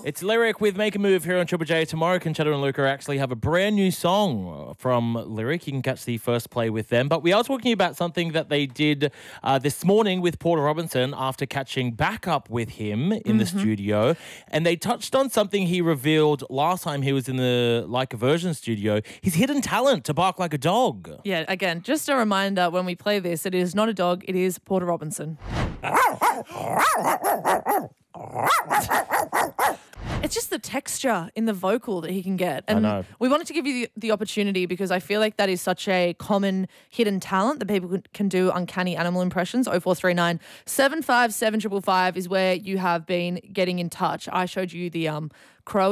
It's Lyric with Make a Move here on Triple J. Tomorrow, Conchetta and Luca actually have a brand new song from Lyric. You can catch the first play with them. But we are talking about something that they did this morning with Porter Robinson after catching back up with him in the studio. And they touched on something he revealed last time he was in the Like a Version studio, his hidden talent to bark like a dog. Yeah, again, just a reminder when we play this, it is not a dog, it is Porter Robinson. It's just the texture in the vocal that he can get. And I know. we wanted to give you the opportunity because I feel like that is such a common hidden talent that people can do uncanny animal impressions. 0439 757 555 is where you have been getting in touch. I showed you the crow